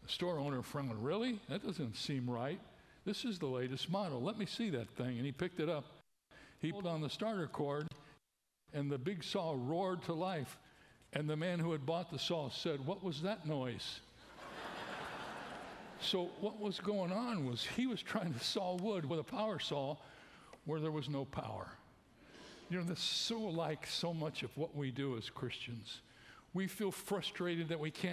store owner frowned. Really? That doesn't seem right. This is the latest model. Let me see that thing. And he picked it up. He pulled on the starter cord, and the big saw roared to life. And the man who had bought the saw said, "What was that noise?" So what was going on was he was trying to saw wood with a power saw where there was no power. You know, that's so like so much of what we do as Christians. We feel frustrated that we can't